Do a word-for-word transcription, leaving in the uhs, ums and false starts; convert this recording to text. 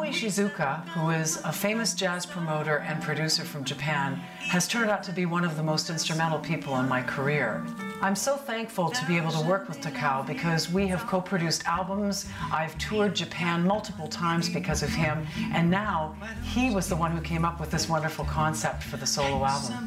Takao Ishizuka, who is a famous jazz promoter and producer from Japan, has turned out to be one of the most instrumental people in my career. I'm so thankful to be able to work with Takao because we have co-produced albums. I've toured Japan multiple times because of him, and now he was the one who came up with this wonderful concept for the solo album.